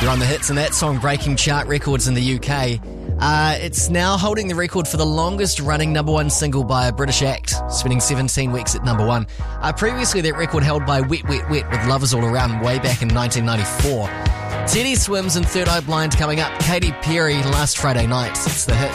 You're on the hits, and that song breaking chart records in the UK. It's now holding the record for the longest running number one single by a British act, spending 17 weeks at number one. Previously, that record held by Wet Wet Wet with Lovers All Around way back in 1994. Teddy Swims and Third Eye Blind coming up. Katy Perry last Friday night. It's the hit.